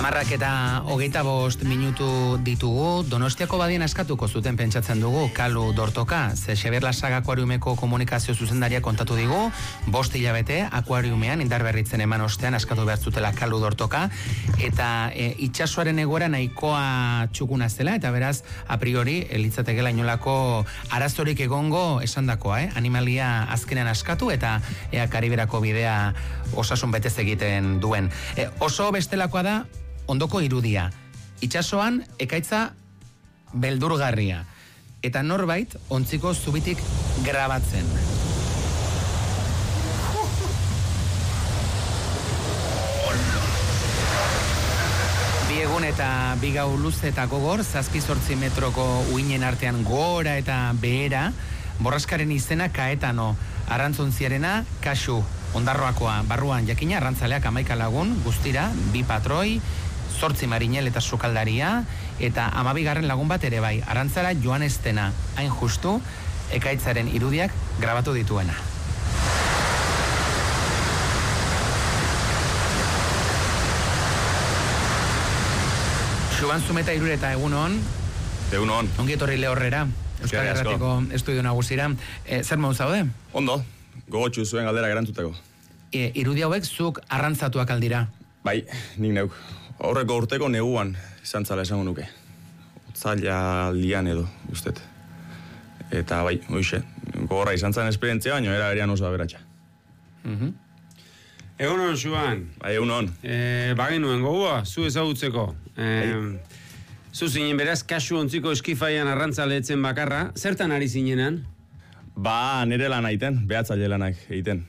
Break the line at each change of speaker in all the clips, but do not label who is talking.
minutu ditugu. Donostiako badien askatuko zuten pentsatzen dugu Kalu Dortoka. Ze Xabier Lasaga akuariumeko komunikazio zuzendaria kontatu digu, 5 hilabete akuariumean indarberritzen eman ostean askatu behar zutela Kalu Dortoka, eta itsasoaren egoera nahikoa txukuna zela, eta beraz, a priori, elitzatekela inolako arazorik egongo esandakoa, animalia azkenean askatu, eta Kariberako bidea osasun betez egiten duen. Oso bestelakoa da ondoko irudia. Itsasoan ekaitza beldurgarria. Eta norbait ontziko zubitik grabatzen. Bi egun eta bi gau luze eta gogor, 7-8 metroko uinen artean gora eta behera, borraskaren izena Kaetano, arrantzontziarena Kaxu, Ondarroakoa, barruan jakina, arrantzaleak 11 lagun, guztira, 2 patroi, 8 marinel eta sukaldaria, eta 12 lagun bat ere bai, arrantzara joan estena, hain justu, ekaitzaren irudiak grabatu dituena. Xuban Zumeta Irureta, egunon.
Egunon.
Ongi etorri Lehorrera, Euskal Herratiko estudio nagusira. Zer moduz zaude?
Ondo, gogotxu zuen galdera gerantzuteko.
Irudi hauek zuk arrantzatuak aldira?
Bai, nik neuk. Aurreko urteko neguan izan zala esango nuke. Otzaila lian edo, ustet. Eta bai, hoxe, gogorra izan zan esperientzia, baina era berian oso aberatxa.
Egunon, Xuan.
Bai, egunon.
Bagenuen gogoa, zu ezagutzeko. Zu zinen beraz, Kaxu ontziko eskifaian arrantzaleetzen bakarra. Zertan ari zinenan?
Ba, nire lan aiten, behatzaile lanak egiten.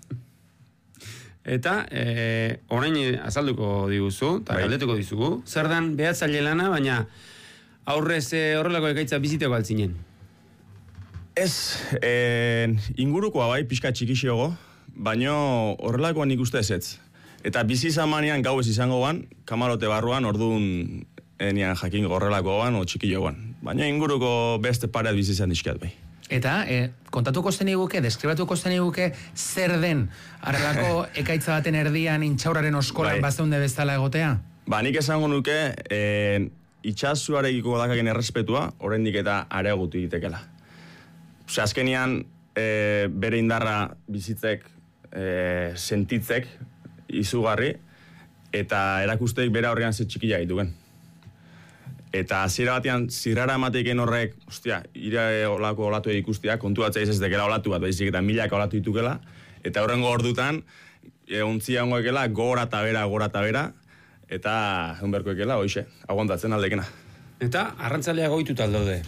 Eta, orain azalduko diguzu, eta galdetuko dizugu. Zer dan behatzaile lana, baina aurrez horrelako ekaitza biziteko altzinen?
Ez, ingurukoa bai, pixka txikixiogo, baina horrelakoan nik uste ezetz. Eta bizi zamanean gau ez izango ban, kamarote barruan, orduan enian jakin horrelakoan o txikioan. Baina inguruko beste pareat bizi izan dizkiat bai.
Eta, kontatuko zeniguke, deskribatuko zeniguke, zer den arrelako ekaitza baten erdian intxaurraren oskolan bazeunde bezala egotea?
Ba, nik esango nuke, itxasuarekiko dakaken errespetua, oraindik eta areagutu egitekela. Azkenian, bere indarra bizitzek, sentitzek, izugarri, eta erakusteik bere horrean ze txikia ditugen. Eta hasiera batean zirrara emateiken horrek, ire olako olatu ikustia, kontuatzea ez dekela olatu bat, baizik eta milaka olatu ditukela, eta horrengo ordutan, ontzia hongoekela, gora eta bera, eta honberko ekela, hoxe, aguantatzen aldekena.
Eta, arrantzaleak ohituta daude?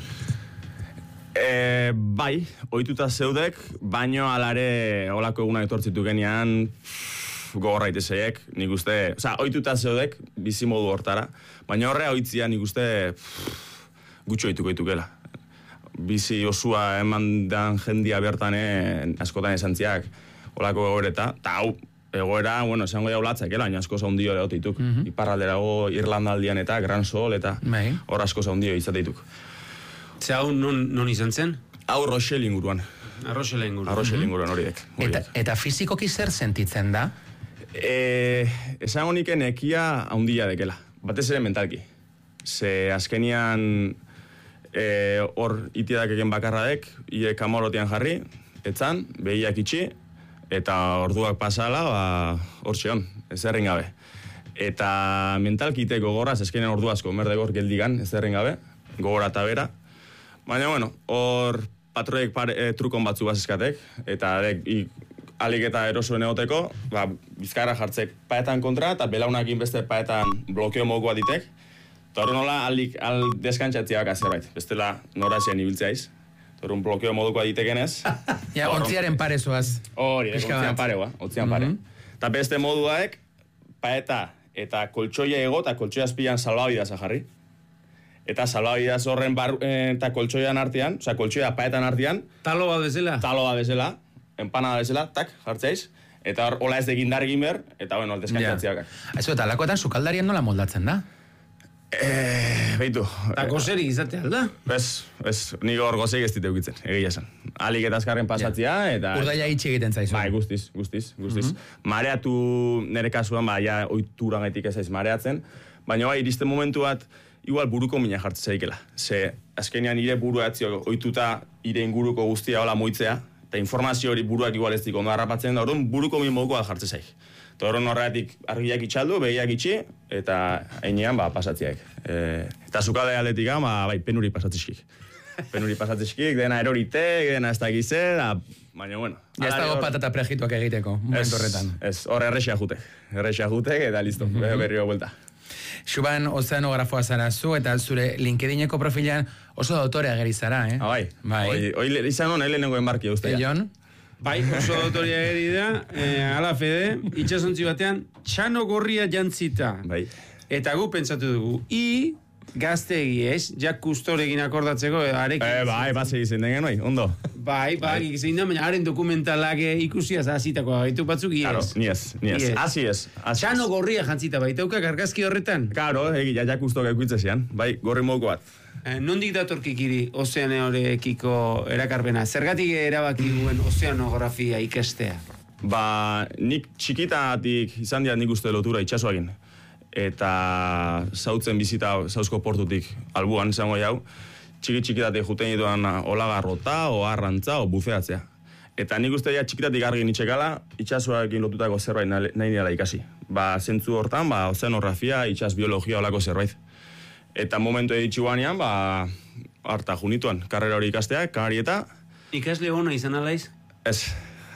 Bai, ohituta zeudek, baino alare olako egunak etortzitu genian, gogorra itezeiek, nik uste, ohituta zeudek, bizi modu hortara, baina horrea ohitzia nik uste gutxo ohituko ditukela. Bizi osua eman dan jendia bertan askotan esantziak olako egoereta, eta hau, egoera, esango jaulatzak, baina asko zaundio ere dituk. Iparralderago Irlandaldian eta Gran Sol, eta hor asko zaundio izateituk.
Ze hau non izan zen?
Hau Rochelle inguruan.
Rochelle
inguruan horiek.
Eta fizikoki zer sentitzen da?
Esango nike nekia haundia dekela. Batez ere mentalki. Ze azkenian hor itiadak egen bakarradek, ie kamorotean jarri, etzan, behiak itxi, eta orduak pasala, hor txeon, ez errin gabe. Eta mentalki ite gogoraz, azkenian ordu asko, merdegor geldigan, ez errin gabe, gogora eta bera. Baina, hor patroiek trukon batzu bazeskatek, eta alik eta erosoen egoteko, bizkarra jartzek paetan kontra, eta belaunakin beste paetan blokeo mokoa ditek, eta hori nola deskantxatziak azerbait, bestela norazien ibiltzeaiz, eta hori blokeo modukoa ditekenez.
Ja, ontziaren pare zoaz.
Hori, ontzian pare. Eta beste moduaek, paeta eta koltsoia ego, eta koltsoia azpilan salbabidaz jarri. Eta salbabidaz horren eta koltsoian artean, koltsoia paetan artean.
Talo bat bezala.
Empanada bezala, tak, jartzeiz, eta hor, hola ez dekin dar egin behar, eta bueno, deskantzatziak.
Eta lakoetan sukaldarian nola moldatzen da?
Beitu.
Eta gozeri izatea, alda?
Ez, nik hor gozeik ez ditu egitzen, egia esan. Alik eta azkarren pasatzia, eta...
Urdaila itxi egiten zaizu.
Bai, guztiz. Mareatu nire kasuan, ja, oitura gaitik ez aiz mareatzen, baina bai, iristen momentu bat, igual buruko mina jartzen zaikela. Ze, azkenean nire burua atzio, oituta ire inguruko guztia hola moitzea, eta informazio hori buruak igual ez dik ondo harrapatzen, da orduan buruko min moduko bat jartzen zaik. Eta horren horregatik argiak itxaldu, begiak itxi, eta heinean pasatziak. Eta zukade aldetik bai, penuri pasatzizkik. Dena eroritek, dena ez dakize, baina bueno.
Ja ez dago patata prejituak egiteko, momentu horretan.
Ez, hor errexea jutek, eta listo, berriro buelta.
Xuban ozeanografoa zara zu, eta zure LinkedIneko profilan oso dotorea geri zara, eh?
Bai. Hoi izan hon, helenengo enbarkia uste.
Jon?
Bai, oso dotoria geri da, ala fede, itxasontzi batean, txano gorria jantzita.
Bai.
Eta gu pentsatu dugu, gaztegi, ez? Jak Kustorekin akordatzeko, arekin.
Bai, bat segizen den genoi, ondo.
Bai, zein da, baina haren dokumentalak ikusiaz azitako gaitu batzuk,
Claro, ni ez. Asi ez.
Txano gorria jantzita, baitaukak argazki horretan?
Claro, jak Kustok ekuitzezian, bai, gorri moko bat.
Nondik datorkikiri ozeanorekiko erakarpena? Zergatik erabaki duen ozeanografia ikastea?
Nik txikitatik izan diat nik uste lotura itxasoagin. Eta zautzen bizita zauzko portutik albuan, izango jau, txikitatik juten dituan olagarrota, o arrantza, o bufeatzea. Eta nik uste txikitatik argi nitxekala, itxasoarekin lotutako zerbait nahi nila ikasi. Zentzu hortan, ozeanografia, itxas biologia olako zerbait. Eta momentu editxu banean, harta junituan, karrera hori ikastea, kanarieta.
Ikasle ona izan alaiz?
Ez,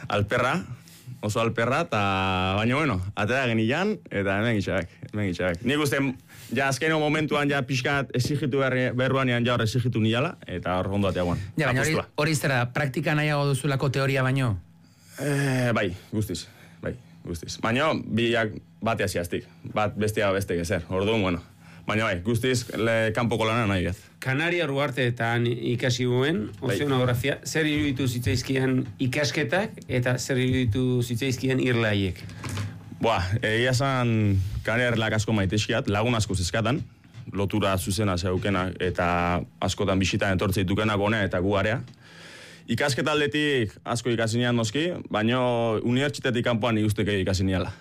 oso alperra, eta baina bueno, atera genilan, eta hemen gitxabak. Nik uste, azkeneko momentuan, pixkat exigitu berruanean hor exigitu niala, eta hor ondo atea guan.
Ja, baina hori zera, praktika nahiago duzulako teoria baino?
Bai, guztiz. Baina, biak batea ziaztik, bat bestia beste gezer, orduan, bueno. Baina bai, guztiz, kanpoko lana nahi ez. Kanaria
Ruarteetan ikasi guen, ozeanografia, zer iruditu zitzaizkian ikasketak eta zer iruditu zitzaizkian irlaiek?
Egia zan Kanariarrelak asko maitezkiat, lagun asko zizkatan, lotura zuzena zeukenak eta askotan bisitan etortzeitukenak gone eta gu area. Ikasketa aldetik asko ikasi nian noski, baina unibertsitatetik kanpoan ikusteke ikasi niala.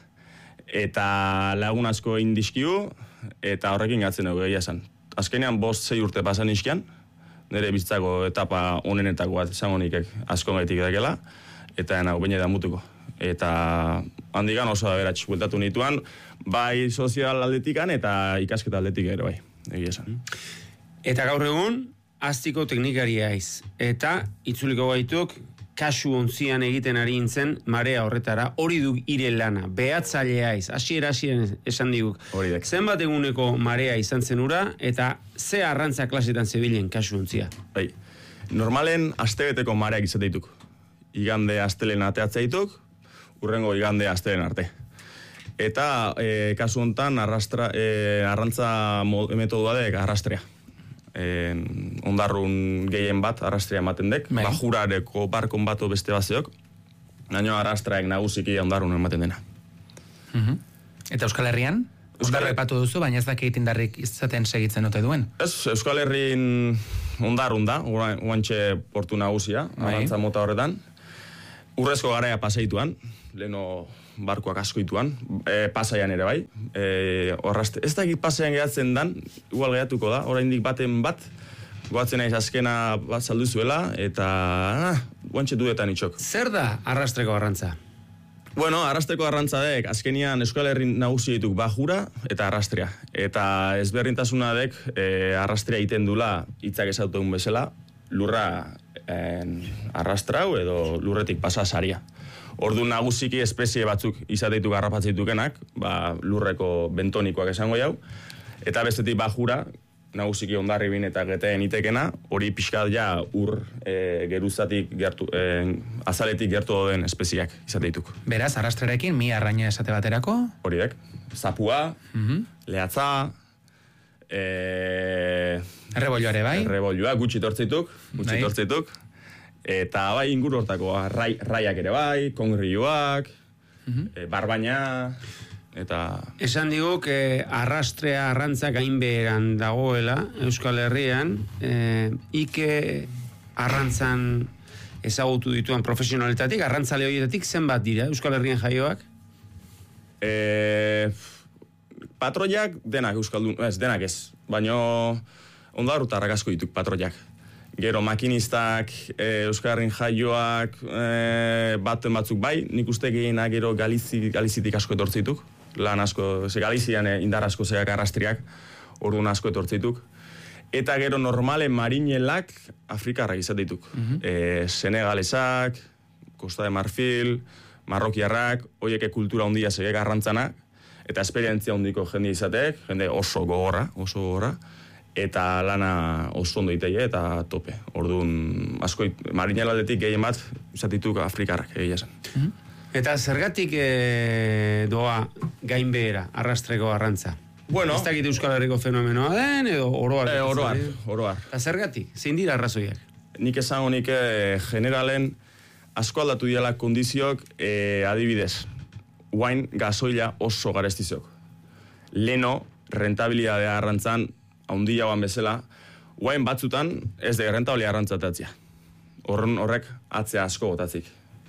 Eta lagun asko indizkiu, eta horrekin gatzen dugu egia esan. Azkenean 5-6 urte pasan izkian, nire bizitzako etapa onenetako bat esan honikek asko gaitik dakela, eta nago baina da mutuko. Eta handikan oso da beratx bueltatu nituan, bai sozial aldetikan eta ikasketa aldetik ere bai, egia esan.
Eta gaur egun, aztiko teknikaria aiz. Eta itzuliko gaituk, kasu ontzian egiten ari nintzen, marea horretara, hori duk ire lana, behatzailea aiz, hasiera esan diguk. Zenbat eguneko marea izan zen ura, eta ze arrantza klasetan zebilen kasu ontzia?
Bai, normalen astebeteko mareak izateituk. Igande astelen ateatzeituk, urrengo igande astelen arte. Eta kasu hontan arrantza metodua dek arrastrea. Ondarrun gehien bat arrastrea ematen dek, bajurareko barkon bato beste bazeok, naino arrastraek nagusiki ondarrun ematen dena.
Eta Euskal Herrian? Ondarra epatu duzu, baina ez dakit indarrik izaten segitzen ote duen?
Ez, Euskal Herrin ondarrun da, guantxe portu nagusia, arrantza mota horretan. Urrezko garaia paseituan, leheno barkoak askoituan, pasaian ere bai. Ez dakit pasaian gehatzen dan, igual gehatuko da, oraindik baten bat, goatzen naiz azkena bat saldu zuela, eta guantxe duetan itxok.
Zer da arrastreko arrantza?
Bueno, arrastreko arrantza dek, azkenian Euskal Herrin nagusi dituk bajura eta arrastrea. Eta ezberdintasuna dek, arrastrea iten dula hitzak esautu egun bezala, lurra arrastrau edo lurretik pasa saria. Ordu nagusiki espezie batzuk izateituk harrapatzeitukenak, lurreko bentonikoak esango jau, eta bestetik bajura, nagusiki ondarribin eta geteen itekena, hori pixkat ja ur geruzatik gertu, azaletik gertu den espezieak izateituk.
Beraz, arrastrerekin, mi arraina esate baterako?
Hori dek, zapua, lehatza,
errebolioare bai?
Errebolioa, gutxi tortzeituk, eta bai inguru hortako raiak ere bai, kongriuak, barbaina...
Esan diguk, arrastrea arrantza gainbeheran dagoela, Euskal Herrian, ike arrantzan ezagutu dituan profesionalitatik, arrantzale horietatik zenbat dira Euskal Herrian jaioak?
Patroiak denak Euskaldun, denak ez, baina ondarrutarrak asko dituk patroiak. Gero makinistak, Euskal Herrin jaioak, baten batzuk bai, nik uste gehiena gero Galizitik asko etortzituk, lan asko, Galizian indar asko zegak arrastriak, orduan asko etortzituk. Eta gero normale marinelak Afrikarrak izatetuk. Senegalesak, Costa de Marfil, Marrokiarrak, hoieke kultura handia zegek arrantzanak, eta esperientzia handiko jende izateek, jende oso gogorra, eta lana oso ondo itei eta tope. Orduan, asko, marinelaletik gehien bat izatituk Afrikarrak egia zen.
Eta zergatik doa gainbehera, arrastreko arrantza?
Bueno,
ez dakit Euskal Herriko fenomenoa den, edo oroar?
Oroar.
Eta zergatik? Zein dira arrazoiak?
Nik esango nik generalen asko aldatu diala kondiziok, adibidez, guain gasoila oso garestizok. Leno, rentabilidadea arrantzan, haundia guan bezala, guain batzutan ez de rentabilia arrantzatatzea. Horrek atzea asko gotatzik.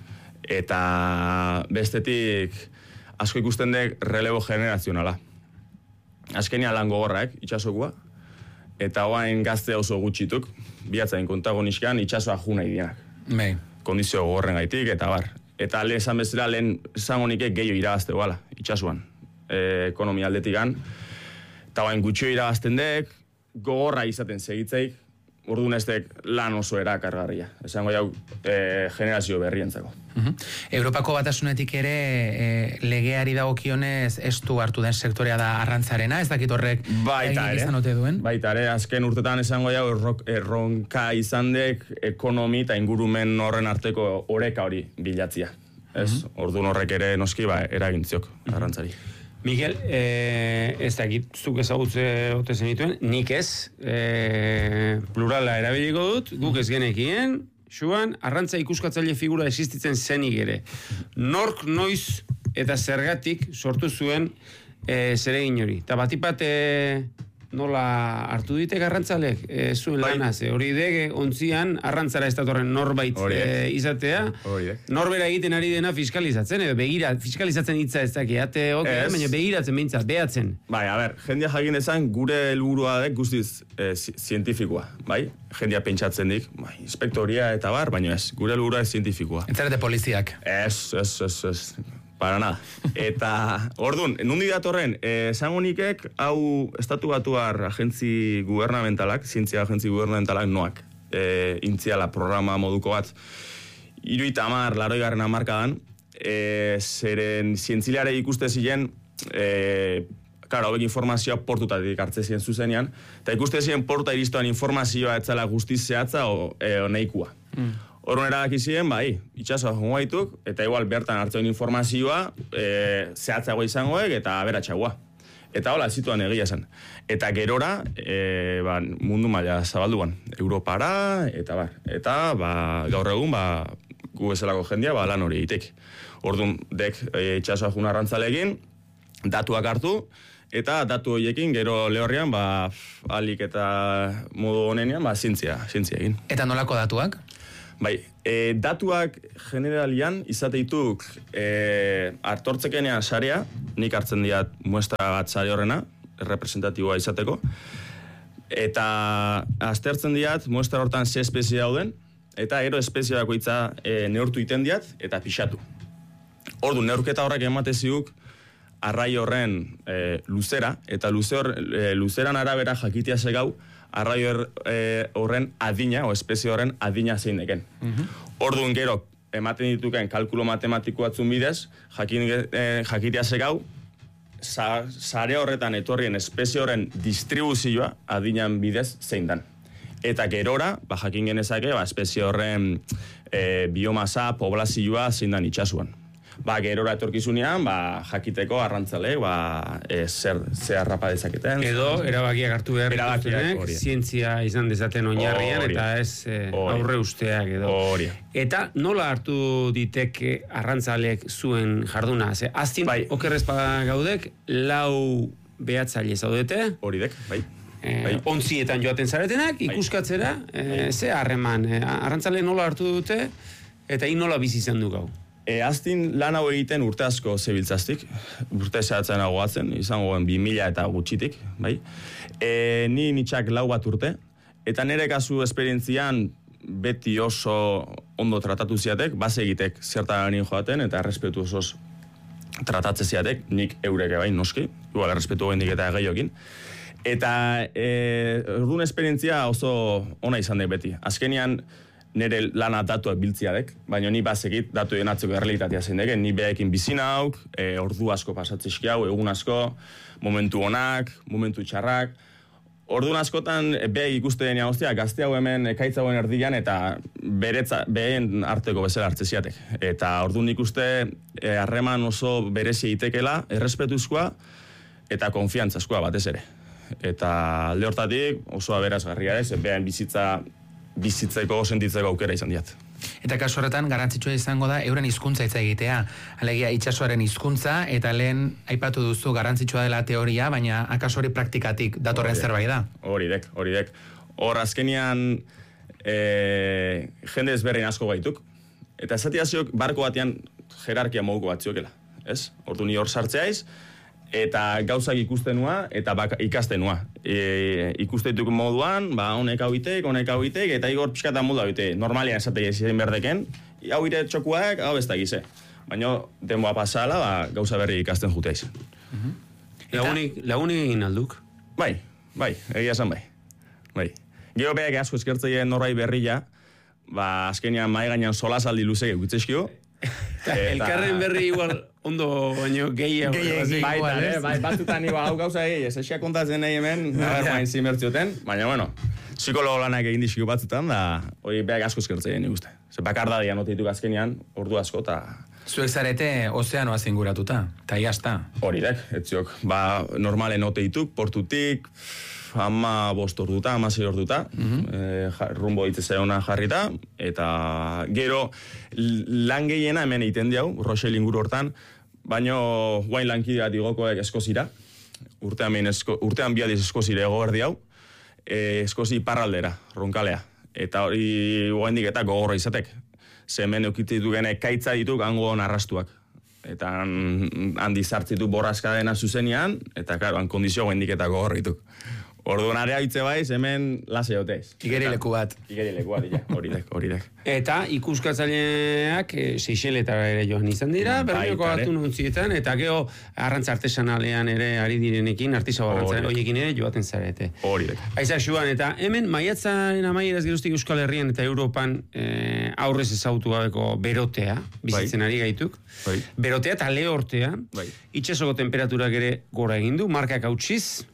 Eta bestetik asko ikusten dek relebo generazionala. Azkenia lan gogorrak, itxasokoa, eta guain gazte oso gutxituk, bihatzain kontagoniskan itxasoa juna idianak. Kondizio gogorren gaitik, eta bar. Eta lehen esan bezala, lehen esango nike gehiago irabazte guala, itxasuan, ekonomia aldetikan. Eta guain gutxio irabazten dek, gogorra izaten segitzeik, orduan ez dek lan oso erakargarria. Esango jau generazio berrientzako.
Europako Batasunetik ere legeari dagokionez estu hartu den sektorea da arrantzarena, ez dakit horrek izan ote duen?
Baita ere, azken urtetan esango jau erronka izan dek ekonomi eta ingurumen horren arteko oreka hori bilatzia. Orduan horrek ere noski eragintziok arrantzari.
Miguel, ez dakit, zuk ezagutze ote zenituen, nik ez, plurala erabiliko dut, guk ez genekien, Xuan, arrantza ikuskatzaile figura existitzen zenik ere. Nork, noiz eta zergatik sortu zuen zeregin hori. Eta batipat nola hartu ditek arrantzalek zuen lanaz. Hori dek ontzian arrantzara ez datorren norbait izatea. Norbera egiten ari dena fiskalizatzen, edo fiskalizatzen hitza ez daki, baina begiratzen behintzat, behatzen.
Bai, a ber, jendia jakin ezan gure helburua dek guztiz zientifikoa, bai? Jendia pentsatzen dik, inspektoria eta bar, baina ez, gure helburua ez zientifikoa.
Entzarete poliziak.
Ez. Para nada. Eta, orduan, nundi datorren, esango nikek, hau estatu batuar agentzi gubernamentalak, zientzia agentzi gubernamentalak noak, intziala programa moduko bat, 80 hamarkadan, zeren zientzileare ikuste ziren, claro, hauek informazioa portutatik hartze ziren zuzenean, eta ikuste ziren porta iristoan informazioa etzala guztiz zehatza o nahikoa. Horren erabaki ziren, itxasoa jongo gaituk, eta igual bertan hartzen informazioa zehatzagoa izangoek eta aberatsagoa. Eta hola, zituan egia zen. Eta gerora, mundu maila zabalduan, Europara, eta bar. Eta gaur egun, gu bezalako jendia, lan hori egitek. Orduan, dek itxasoa jun arrantzalegin, datuak hartu, eta datu horiekin gero lehorrean, alik eta modu honenean, zientzia egin.
Eta nolako datuak?
Bai, datuak generalian izateituk hartortzekenean sarea, nik hartzen diat muestra bat sare horrena, representatiboa izateko, eta aztertzen diat muestra hortan ze espezie dauden, eta ero espezie bakoitza neurtu iten diat eta pixatu. Ordu, neurketa horrek emateziuk arrai horren luzera, eta luzeran arabera jakitea segau, arrai horren adina, o espezie horren adina zein deken. Orduan gero, ematen dituken kalkulo matematiko batzun bidez, jakitea segau, sare horretan etorrien espezie horren distribuzioa adinan bidez zein dan. Eta gerora, jakin genezake, espezie horren biomasa, poblazioa zein dan itxasuan. gerora etorkizunean, jakiteko arrantzaleek, ze harrapa dezaketen.
Edo, erabakiak hartu behar dituztenek, zientzia izan dezaten oinarrian, eta ez aurre usteak edo. Eta nola hartu diteke arrantzaleek zuen jarduna? Aztin, okerrez gaudek, 4 behatzaile zaudete.
Horidek, bai.
Ontzietan joaten zaretenak, ikuskatzera, ze harreman, arrantzale nola hartu dute, eta nola bizi izan du gau.
Aztin lan hau egiten urte asko zebiltzaztik, urte zehatzen agoatzen, izango 2000 eta gutxitik, bai. Ni nitxak 4 bat urte, eta nire kasu esperientzian beti oso ondo tratatu ziatek, base egitek zertaganin joaten, eta errespetu osoz tratatze ziatek, nik eureke bai, noski, igual errespetu gendik eta gehiokin. Eta orduan esperientzia oso ona izan dek beti. Azkenian nire lana datuak biltziadek, baina ni bazekit datu denatzeko errealitatea zein deken, ni behekin bizina hauk, ordu asko pasatzizki hau, egun asko, momentu onak, momentu txarrak. Orduan askotan behek ikuste denia guztia, gazte hau hemen ekaitza hauen erdian eta behen arteko bezala hartzeziatek. Eta orduan ikuste harreman oso berezi itekela, errespetuzkoa eta konfiantzazkoa batez ere. Eta alde hortatik oso aberazgarria ez, behen bizitzeko, sentitzeko aukera izan diat.
Eta kasu horretan garrantzitsua izango da euren hizkuntza hitz egitea. Alegia itsasoaren hizkuntza eta lehen aipatu duzu garrantzitsua dela teoria, baina akaso hori praktikatik datorren zerbait da.
Horidek. Hor azkenian jende ezberdin asko gaituk. Eta esatiaziok barko batean jerarkia moduko batziokela. Ez? Ordu ni hor sartzeaiz, eta gauzak ikustenua eta ikastenua. Ikustetuk moduan, honek hau itek, eta igor pixkatan molda bite. Normalian esatei ezin berdeken, hau ire txokuak, hau ez da gize. Baina denboa pasala, gauza berri ikasten jutea izan.
Lagunik egin alduk?
Bai, egia esan bai. Gero behak asko eskertzeien norai berria, azkenean mai gainean solasaldi luzek egutzezkio.
Elkarren berri igual ondo baino gehiago.
Bai, batzutan hau gauza ez esia kontatzen nahi hemen, main zimertzioten, baina bueno, psikologo lanak egin dizkio batzutan, da hori behak asko eskertzeien ikuste. Bakardadia notituk azkenean, ordu asko, eta...
Zuek zarete ozeanoa zinguratuta, eta iazta.
Horidek, etziok, normalen oteituk, portutik, 15 orduta, 16 orduta, rumbo itzezeona jarrita, eta gero lan gehiena hemen egiten diau, Rochelle inguru hortan, baino guain lankide bat igokoek Eskozira, urtean biadiz Eskozira ego berdi hau, Eskozi iparraldera, Ronkalea, eta hori guaindik eta gogorra izatek, ze hemen eukititu gene kaitza dituk hango narrastuak. Eta handi zartzitu borrazka dena zuzenean, eta karo, han kondizio guaindik eta gogorrituk. Orduan area hitze baiz, hemen lase jotez.
Igerileku bat,
horidek.
Eta ikuskatzaileak Seychelletara ere joan izan dira, berrioko hartu nuntzietan, eta geho arrantza artesanalean ere ari direnekin, artisau arrantzaren horiekin ere joaten zarete.
Horidek.
Aizak Xuan, eta hemen maiatzaren amaieraz geroztik Euskal Herrian eta Europan aurrez ezautu gabeko berotea, bizitzen ari gaituk. Berotea eta lehortea, itxasoko temperaturak ere gora egin du, markak hautsiz,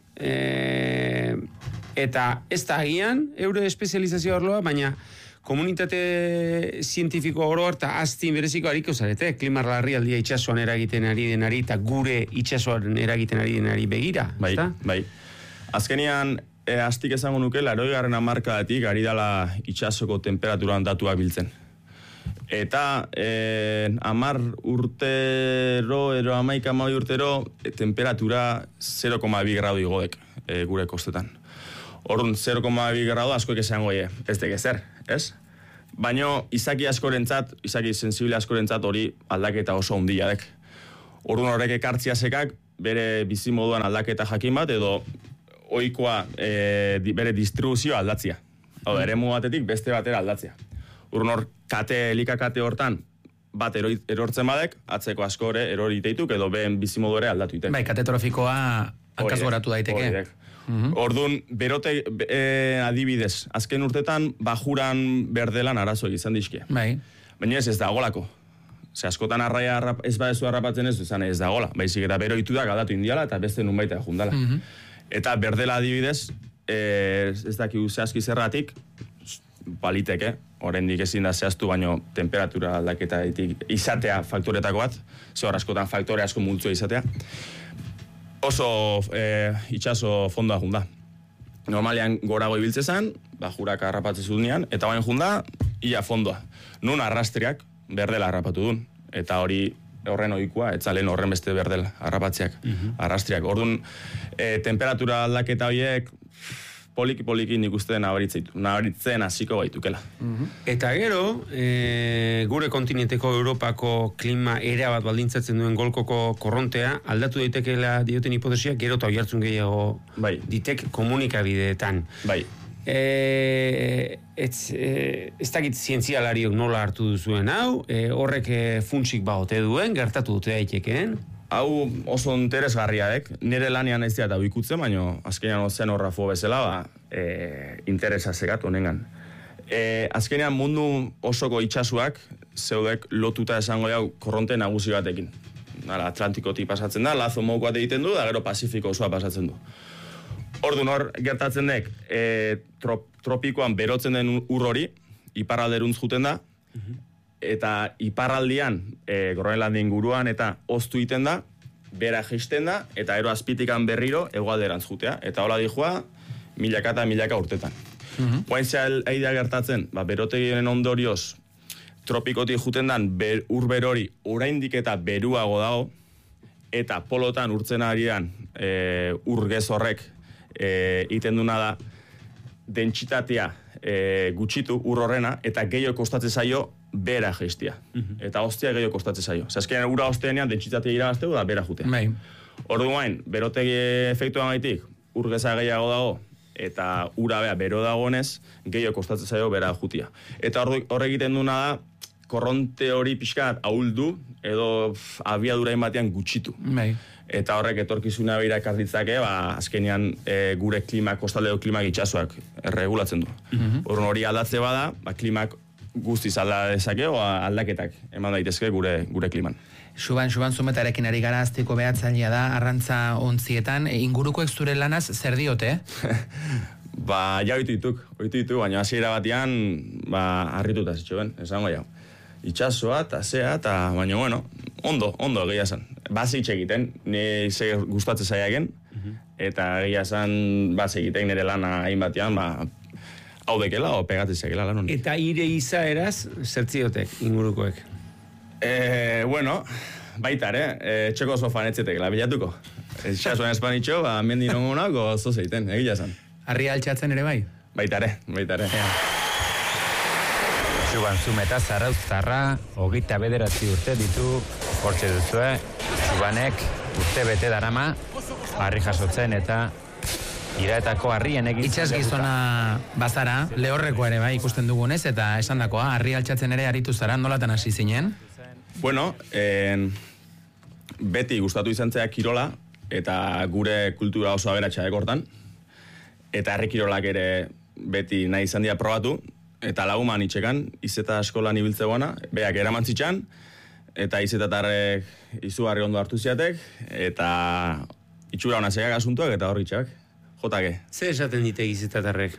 eta ez da agian eure espezializazioa orloa, baina komunitate zientifiko oro eta aztin bereziko hariko zarete, klima larrialdia itsasoan eragiten ari denari eta gure itsasoan eragiten ari denari begira.
Bai. Azkenean, aztik esango nuke, 80. hamarkadatik ari dala itsasoko temperaturan datuak biltzen. Eta 10 urtero, 11 urtero, temperatura 0,2 gradu igodek gure kostetan. Orduan 0,2 gradu askoek esango ez dek ezer, ez? Baina izaki askorentzat, izaki sensibile askorentzat hori aldaketa oso handia dek. Orduan horrek ekartzia sekak bere bizimoduan aldaketa jakin bat edo ohikoa bere distribuzioa aldatzia. Eremu batetik beste batera aldatzia. Urun hor, elikakate hortan, bat erortzen badek, atzeko askore eroriteituk edo behen bizimodu ere aldatu itek.
Bai, katetrofikoa hankaz goratu daiteke.
Orduan, berote adibidez, azken urtetan, bajuran berdelan arazo izan dizke.
Bai.
Baina ez da golako. Askotan arraia ez badezu harrapatzen ez da gola. Baizik eta beroitudak aldatu indiala eta beste nun baita jundala. Eta berdela adibidez, ez dakigu zehazki zerratik, baliteke, oraindik ezin da zehaztu, baino temperatura aldaketa izatea faktoretako bat, zehar askotan faktore asko multzua izatea. Oso itxaso fondoa junda. Normalean gorago ibiltze zen, jurak harrapatze zunean, eta bain junda, ia fondoa. Nun arrastriak berdela harrapatu duen, eta hori horren ohikoa, etzalen horren beste berdela harrapatzeak, arrastriak. Orduan, temperatura aldaketa horiek, poliki nik uste nabaritzen hasiko baitukela.
Eta gero, gure kontinenteko Europako klima erabat baldintzatzen duen golkoko korrontea, aldatu daitekeela dioten hipotesiak gero eta oihartzun gehiago ditek komunikabideetan.
Bai.
Ez dakit zientzialariok nola hartu duzuen hau, horrek funtsik baote duen, gertatu dute daitekeen.
Hau oso interesgarriaek, nire lanian ez da ikutzen, baina azkenean ozeanografo bezala, interesa segat honengan. Azkenean mundu osoko itxasuak zeudek lotuta esango jau korronte nagusi batekin. Atlantikotik pasatzen da, lazo mouk bat egiten du, da gero Pasifiko osoa pasatzen du. Orduan hor gertatzen dek, tropikoan berotzen den ur hori, iparralderuntz juten da, eta iparraldian, Groenlandin inguruan eta oztu iten da, bera jeisten da, eta ero azpitikan berriro hegoalderantz jutea. Eta hola dijoa, milaka eta milaka urtetan. Guaintzea eidea gertatzen, berotegien ondorioz, tropikotik juten dan, ur berori oraindik eta beruago dago, eta polotan urtzen arian ur gezorrek iten duna da, dentsitatea gutxitu ur horrena, eta gehiago kostatzen zaio bera jeistia. Eta hostia gehiago kostatzen zaio. Zazkenean ura hosteanean dentsitatea irabazteu da bera jutea. Orduan, berotegi efektuan gaitik, ur geza gehiago dago, eta ura bero dagoenez, gehiago kostatzen zaio bera jutia. Eta hor egiten duna da, korronte hori pixkat ahuldu, edo abiadurain batean gutxitu. Eta horrek etorkizuna beira ekarditzake, azkenean gure klimak, kostaldeko klimak itxasuak regulatzen du. Horren hori aldatze bada, klimak guztiz alda dezake, aldaketak eman daitezke gure kliman.
Xuban Zumetarekin ari gara aztiko behatzailea da, arrantza ontzietan, ingurukoek zure lanaz zer diote?
Ja oitu dituk, baina hasiera batean, harrituta zitxuen, esango jau. Itxasoa, eta zea, eta baina, bueno, ondo egia esan. Bazitxe egiten, ni ze gustatzen zaiaken, eta egia esan egiten nire lana hain batean, hau dekela, o pegatzezakela lan honi.
Eta ire izaeraz, zertziotek ingurukoek?
Bueno, baita ere, txeko sofan etzetekela bilatuko. Itxasoan espanitxo, mendin ongonako zozeiten, egia esan.
Arria altxatzen ere bai?
Baita ere.
Xuban Zumeta Zarauztarra, 29 urte ditu, hortxe duzue, Xubanek urte bete darama, harri jasotzen eta iraetako harrien egin.
Itxasgizona bazara, lehorrekoa ere bai ikusten dugunez, eta esandakoa, harri altxatzen ere aritu zara, nolatan hasi zinen?
Bueno, beti gustatu izan zea kirola, eta gure kultura oso aberatsa hortan, eta herri kirolak ere beti nahi izan dira probatu, eta laguman itxekan, izeta eskolan ibiltze guana, beak eramantzitxan, eta izetatarrek izugarri ondo hartu ziatek, eta itxura hona zegak asuntuak, eta horri txak. Jotake.
Zer esaten ditek izetatarrek?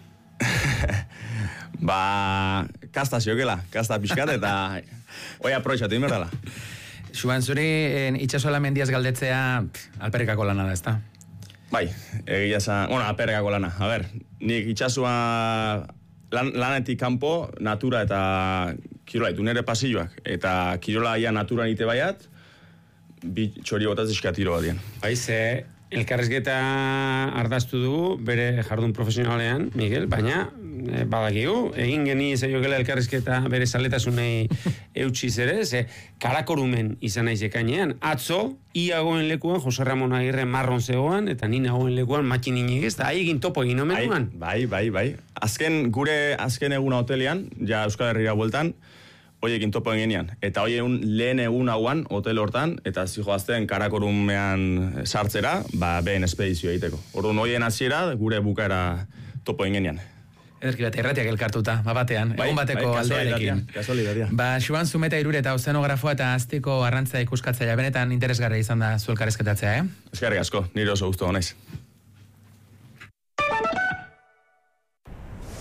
Kasta ziokela, kasta pixkat, eta hoi aproixatu inbertala.
Xuban, zuri itxasola mendiaz galdetzea alperrekako lana da, ezta?
Bai, egia za, alperrekako lana. A ber, nik itxasua lanetik kanpo, natura eta kirola ditu nire pasilloak. Eta kirola ia natura nite baiat, bi txori botaz eskatiro bat dien.
Baize, elkarrezketa ardaztu dugu, bere jardun profesionalean, Miguel, baina badakigu, egin geni zaiokela elkarrezketa bere zaletasunei eutxiz ere, ze karakorumen izan naiz ekainean. Atzo, iagoen lekuan, Jose Ramon Agirre marron zegoan, eta ni nagoen lekuan matxin inigez, eta egin topo egin omen duan.
Bai. Gure azken eguna hotelean, ja Euskal Herrira bueltan, hoiekin topo eginean. Eta hoien lehen egun hauan, hotel hortan, eta zijoazten karakorumean sartzera, behen espedizio egiteko. Orduan hoien hasiera gure bukaera topo eginean.
Ederki bat, erratiak elkartuta, batean, egun bateko aldearekin.
Kasualidadia.
Xuban Zumeta Irure eta ozeanografoa eta aztiko arrantza ikuskatzailea, benetan interesgarria izan da zu elkarrezketatzea,
Eskerrik asko, nire oso gustu honaiz.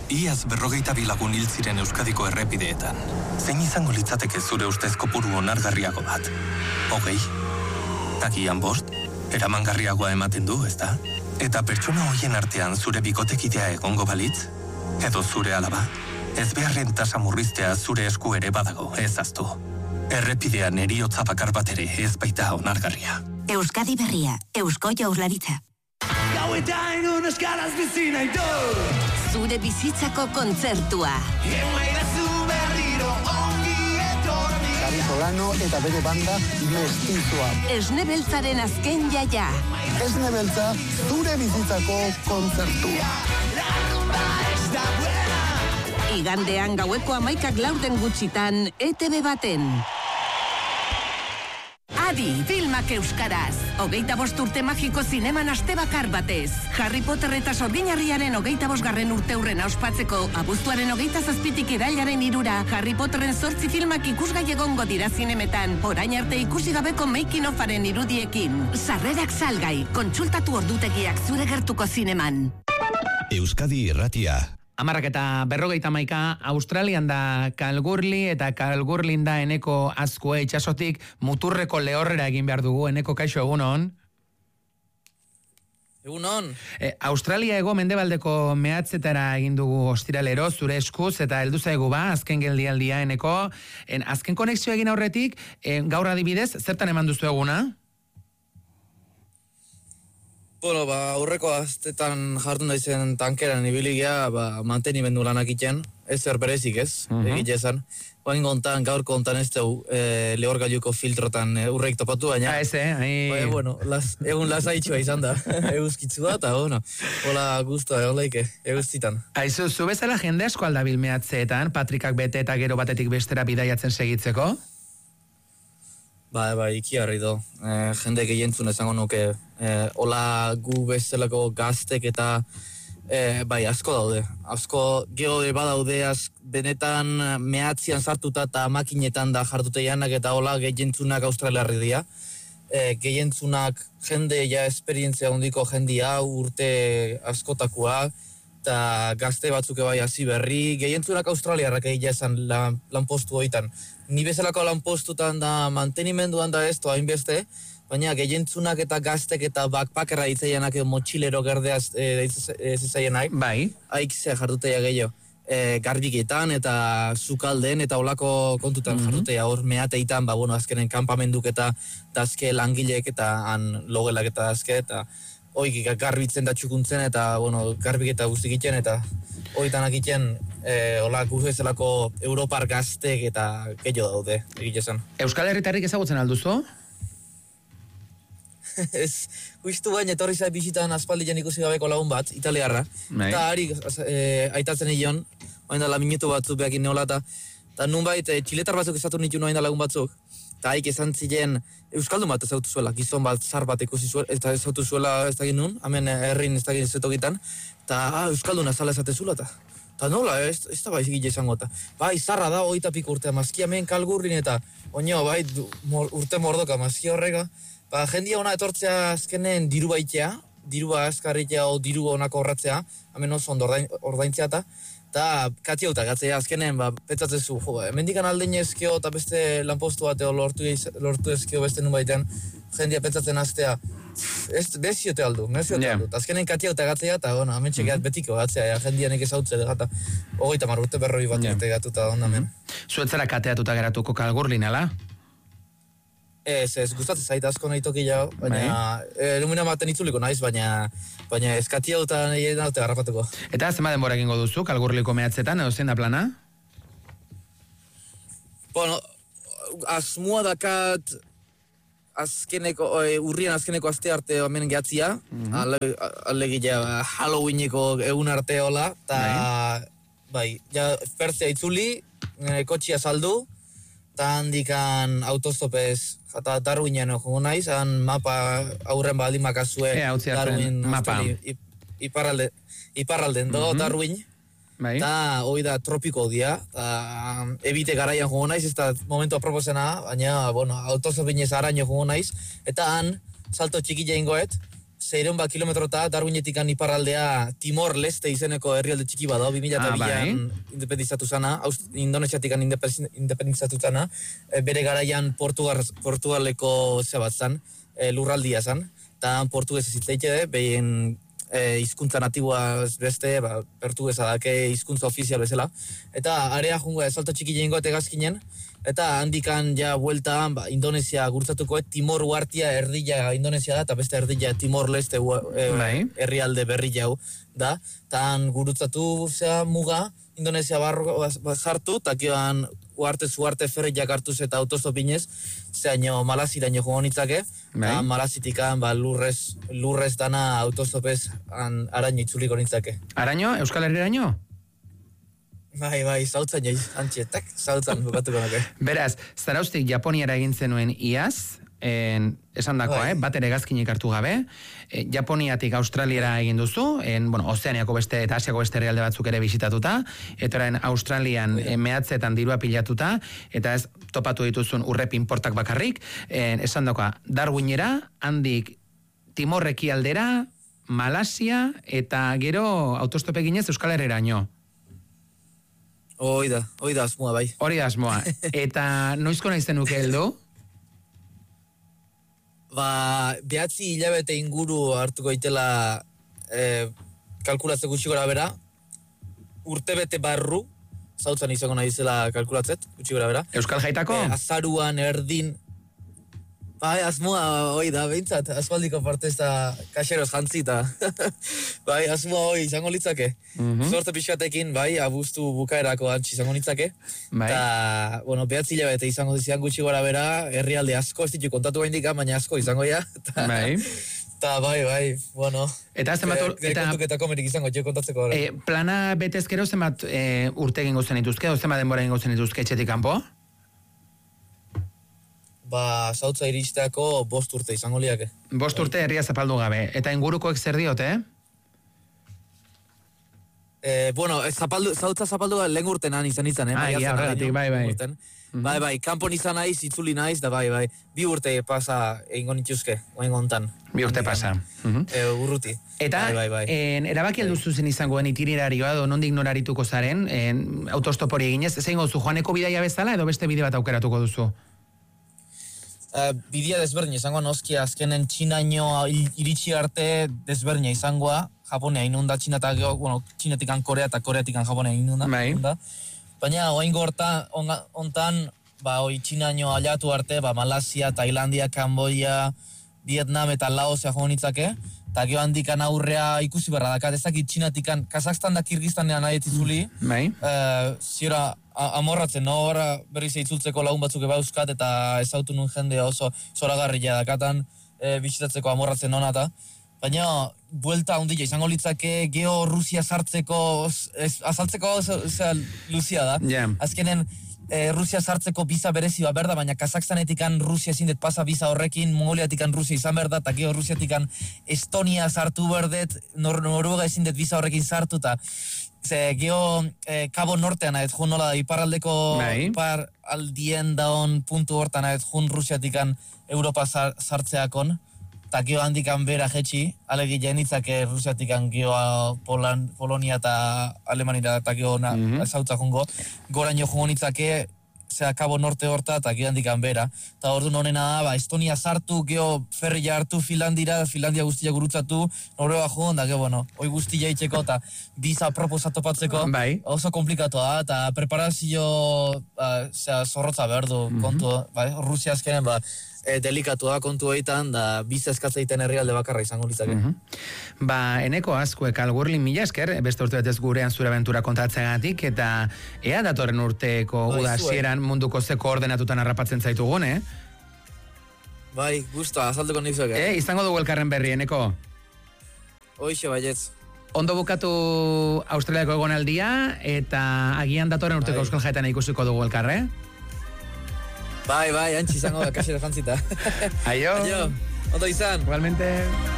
iaz 42 lagun hil ziren Euskadiko errepideetan. Zein izango litzateke zure ustez kopuru onargarriago bat? 20? Takian 5? Eramangarriagoa ematen du, ezta? Eta pertsona hoien artean zure bikotekidea egongo balitz? Edo zure alaba? Ez beharren tasa murriztea zure esku ere badago, ez aztu. Errepidean heriotza bakar bat ere ez baita onargarria.
Euskadi Berria, Eusko Jaurlaritza.
Gauetan unaskaraz bizi nahi dut.
Zure bizitzako kontzertua.
Emaidazu berriro ongi etorri.
Xabi Solano eta bere banda Mestizua.
Esne Beltzaren azken jaia.
Esne Beltza, zure bizitzako kontzertua.
La rumba ez da buena.
Igandean gaueko 11:04 gutxitan ETV baten. Adi, filmak euskaraz. 25 urte magiko zineman aste bakar batez. Harry Potter eta Sorginarriaren 25. urteurrena ospatzeko, abuztuaren 27tik irailaren 3 Harry Potterren 8 filmak ikusgai egongo dira zinemetan. Orain arte ikusi gabeko making ofaren irudiekin. Sarrerak salgai, kontsultatu ordutegiak zure gertuko zineman.
Euskadi Irratia.
11:41, Australian da Kalgoorlie eta Kalgoorlien da Eneko Azkue itsasotik muturreko lehorrera egin behar dugu. Eneko, kaixo, egunon?
Egunon.
Australia hego mendebaldeko mehatzetara egin dugu ostiralero, zure eskuz, eta heldu zaigu azken geldialdia, Eneko. Azken konexio egin aurretik, gaur adibidez, zertan eman duzu eguna?
Bueno, aurreko astetan jardun daizen tankeran ibiligia, mantenimendu lanak iten, ez zer berezik ez, egite esan. Gaur kontan ez dugu lehorgailuko filtrotan urreik topatu, baina...
Ez,
bueno, egun lasaitxua izan da, eguzkitzua, eta hola guztua, egon laike, eguztitan.
Aizu, zu bezala jende asko aldabil mehatzeetan, Patrikak bete eta gero batetik bestera bidaiatzen segitzeko?
Ikiarri do. Jende gehientzun esango nuke. Hola gu bezalako gaztek eta asko daude. Asko geode badaude, benetan mehatzian sartuta eta makinetan da jartute janak eta hola gehientzunak australiarri dira. Gehientzunak jende ja esperientzia hondiko jendia urte askotakoa eta gazte batzuke hasi berri. Gehientzunak australiarrak egia esan lanpostu hoitan. Ni bezalako lanpostutan da mantenimenduan da ez, hainbeste, baina gehientzunak eta gaztek eta backpackerra itzaianak motxilero gerdeaz izaienak.
Bai.
Haik ze jartutea gehiago. Garbiketan eta sukalden eta olako kontutan jartutea hor mehateitan, azkenen kanpamenduk eta azke langilek eta logelak eta azke eta hoik garbitzen da txukuntzen eta garbiketa guztik iten eta hoitanak iten gu bezalako Europar gaztek eta gehiago daude, egitezan.
Euskal Herritarrik ezagutzen alduzu?
Ez, guiztu baina etorri zai bizitan aspaldian ikusi gabeko lagun bat, italiarra. Eta harik aitatzen egion, oain dala minutu batzuk behakin neola eta nunbait txiletar batzuk ezatu nitu oain da lagun batzuk. Eta haik esan ziren Euskaldun bat ezautu zuela, gizon bat zar bat ikusi zuela, eta ezautu zuela ez dagin nun, hemen herrin ez dagin zetogitan, eta Euskaldun azala ezate zuela eta nola, ez da baizik gile izango eta. Zarra da, 20 urtea, mazkia hemen Kalgoorlien eta, urte mordoka, mazkia horrega, jendia ona etortzea azkenen diru baitea, dirua azkarritea o diru onako horratzea, hemen oso ondo ordaintzea eta katiauta gatzea azkenen, petzatzen zu, mendikan aldein ezkio eta beste lanpostu bat lortu ezkio beste nun baitean, jendia petzatzen aztea, beziote aldu, azkenen katiauta gatzea eta, hemen txekeat betiko gatzea, jendia nek ezautzea degata, 30 urte berroi bat gatuta ondamen.
Zuetzera kateatuta geratuko Kalgoorlien, ala?
Ez, gustatzen zait asko nahi toki jau, baina erumina maten itzuliko naiz, baina eskatia duta nahi naute garrapatuko.
Eta zenba denbora egingo duzu, Kalgoorlieko mehatzetan, edo zein da plana?
Asmoa dakat urrien azkeneko aste arte hemen gehatzia, alegila Halloweeneko egun arte hola, eta pertzea itzuli, kotxia saldu, eta handikan autostopez eta Darwinen jongo naiz, han mapa aurren baldin makazue Darwin iparralden do Darwin, eta hoi da tropiko dia, ebite garaian jongo naiz, ez da momentu aproposena, baina autostopinez araño jongo naiz, eta han salto txikila ingoet, 600 kilometrota Darwinetikan iparraldea Timor-Leste izeneko herrialde txiki bada, 2002an independizatu zana, Indonesiatikan independizatu zana, bere garaian Portugaleko zebat zan, lurraldia zan, eta portugez ezitzeite, behin hizkuntza natiboa beste, portugesa dake hizkuntza ofizial bezala, eta area jungo salto txiki jengo eta gazkinen, eta handikan ja bueltaan Indonesia gurtzatuko, Timor uartia erdila Indonesia da, eta beste erdila Timor-Leste herrialde berri jau da, eta gurutzatu muga Indonesia jartu, eta kioan uarte ferriak hartuz eta autostopinez, zeaino Malaziraino joan nitzake, eta Malazitikan lurrez dana autostopez araño itzuliko nitzake.
Araño? Euskal Herriraino?
Bai, zautzen jai, antxietak, zautzen bukatuko nake.
Beraz, Zaraustik Japoniara egin zenuen iaz, esan dako, bat ere gazkinik hartu gabe, Japoniatik Australiara egin duzu, Ozeaniako beste eta Asiako beste herrialde batzuk ere bisitatuta, eta Australian mehatzetan dirua pilatuta, eta ez topatu dituzun urrep inportak bakarrik, esan dako, Darwinera, handik Timorreki aldera, Malasia, eta gero autostope ginez Euskal Herriraino.
Hoi da asmoa, bai.
Hori da asmoa. Eta noizko nahi zenuke heldu?
Behatzi hilabete inguru hartuko itela kalkulatze gutxi gora bera, urtebete barru, zautzen izango nahi zela kalkulatzet, gutxi gora bera.
Euskal Jaitako?
Azaruan erdin, bai, asmoa hoi da, behintzat, asfaldiko partez da kaxeroz jantzita. Bai, asmoa hoi izango litzake. Zorte pixkatekin, bai, abuztu bukaerako antzi izango litzake. Eta, behatzi hilabete izango zizian gutxi gora bera, herrialde asko, ez ditu kontatu gaindik, baina asko izango ya.
Bai.
Eta, bai,
Eta
kontuketa komerik izango, jo kontatzeko.
Plana betezkero zenbat urte egingo zen dituzke, o zenbat denbora egingo zen dituzke etxetik kanpo?
Zautza iristeako 5 urte izango liake.
5 urte herria zapaldu gabe. Eta ingurukoek zer diote,
Zautza zapaldu lehen urtenan izan,
horregatik, bai.
Bai, kanpon izan naiz, itzuli naiz, da bai. 2 urte pasa egingo nituzke, oen gontan.
2 urte pasa.
Urruti.
Eta, erabaki alduzu zen izangoen itinerarioa, edo nondik norarituko zaren, autostopori eginez, zein gozu, joaneko bidaia bezala, edo beste bide bat aukeratuko duzu?
Bidea desberdin izangoa, noski azkenen Txinaino iritsi arte desberdina izangoa, Japonea inunda, Txinatikan Korea eta Koreatikan Japonea inunda. Baina, oingo hontan, Txinaino aliatu arte, Malasia, Tailandia, Kamboia, Vietnam eta Laos joan nitzake, eta gero handikan aurrea ikusi berra dakat, ezakit Txinatikan, Kazakstan da Kirgistanean nahi etzizuli, ziora amorratzen, horra berriz eitzultzeko lagun batzuk eba euskat, eta ezautu nun jende oso zoragarria dakatan bisitatzeko amorratzen honata. Baina, buelta ondila izango litzake, geo Rusia sartzeko, azaltzeko luzia da. Azkenen, Rusia sartzeko biza berezi bat berda, baina Kazakstanetikan Rusia zindet pasa biza horrekin, Mongoliatikan Rusia izan berda, eta geo Rusiatikan Estonia sartu berdet, Noruega zindet biza horrekin sartu, eta geo Kabo Nortean ahet jun nola iparraldeko ipar aldien daun puntu hortan ahet jun Rusiatikan Europa sartzeakon, eta geo handikan bera jetxi, alegi jenitzake Rusiatikan geo Polonia eta Alemanira eta geo zautza jungo, goraino jungo nitzake, Kabo Norte horta eta geo handikan bera. Eta ordu nonena da, Estonia sartu, geo ferria hartu Finlandia guztia gurutzatu, Noruega joan, da geo, hoi guztia itxeko eta biza proposatu patzeko, oso komplikatu da, eta preparazio zorrotza behar du kontu, Rusia azkenen, delikatu da kontu egiten, da biza eskatza egiten herrialde bakarra izango litzake.
Eneko azkuek Algurlin mila esker, beste urte betez gurean zure aventura kontatzegatik, eta ea datorren urteko uda hasieran munduko zeko ordenatutan harrapatzen zaitugun,
Bai, gusto, azalduko nizuek.
Izango dugu elkarren berri, Eneko?
Hoixe, baietz.
Ondo bukatu Australiako egonaldia, eta agian datorren urteko Euskal Jaetan ikusiko dugu elkarre?
Bai, antzi izango da, kasera jantzita.
Aio.
Ondo izan.
Igualmente.